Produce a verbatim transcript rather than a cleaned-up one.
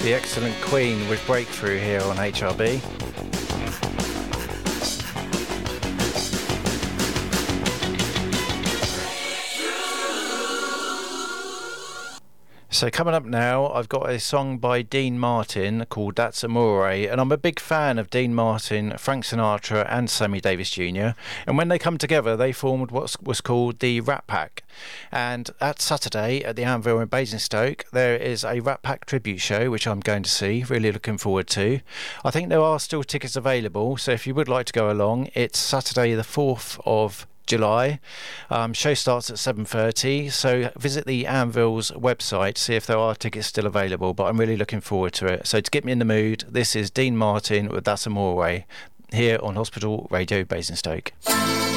The excellent Queen with Breakthrough here on H R B. So coming up now, I've got a song by Dean Martin called That's Amore, and I'm a big fan of Dean Martin, Frank Sinatra and Sammy Davis Junior And when they come together, they formed what was called the Rat Pack. And at Saturday at the Anvil in Basingstoke, there is a Rat Pack tribute show, which I'm going to see, really looking forward to. I think there are still tickets available, so if you would like to go along, it's Saturday the fourth of July. Um, show starts at seven thirty, so visit the Anvil's website, see if there are tickets still available, but I'm really looking forward to it. So to get me in the mood, this is Dean Martin with That's Amore here on Hospital Radio Basingstoke.